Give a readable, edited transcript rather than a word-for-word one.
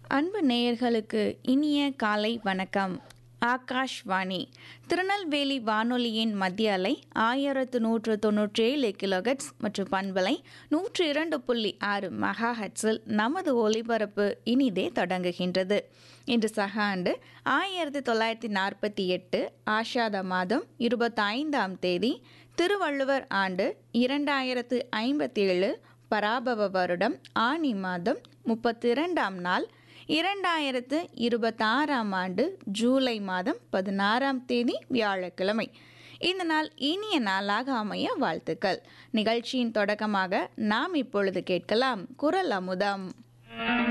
அன்பு நேயர்களுக்கு இனிய காலை வணக்கம். ஆகாஷ்வாணி திருநெல்வேலி வானொலியின் மத்திய அலை 1197 கிலோஹெட்ஸ் மற்றும் பண்பலை 102.6 மெகாஹெட்ஸில் நமது ஒலிபரப்பு இனிதே தொடங்குகின்றது. இன்று சக ஆண்டு 1948 ஆஷாத மாதம் 25ஆம் தேதி, திருவள்ளுவர் ஆண்டு 2057 பராபவ வருடம் ஆனி மாதம் 32ஆம் நாள் 2026ஆம் ஆண்டு ஜூலை மாதம் 16ஆம் தேதி வியாழக்கிழமை. இந்த நாள் இனிய நாளாக அமைய வாழ்த்துக்கள். நிகழ்ச்சியின் தொடக்கமாக நாம் இப்பொழுது கேட்கலாம் குரல் அமுதம்.